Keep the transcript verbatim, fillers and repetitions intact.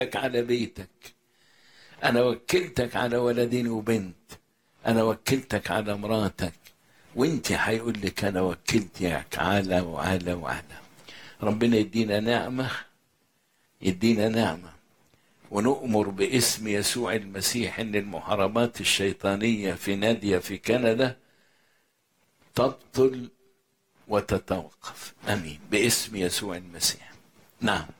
على بيتك، أنا وكلتك على ولدين وبنت، أنا وكلتك على مراتك، وانت هيقول لك أنا وكلتك على وعلى وعلى. ربنا يدينا نعمة، يدينا نعمة، ونؤمر باسم يسوع المسيح ان المحاربات الشيطانية في نادية في كندا تبطل وتتوقف. امين باسم يسوع المسيح. نعم.